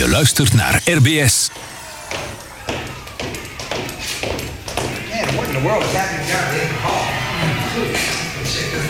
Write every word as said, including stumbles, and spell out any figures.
Je luistert naar R B S. Man, what in the world is happening down there in the hall?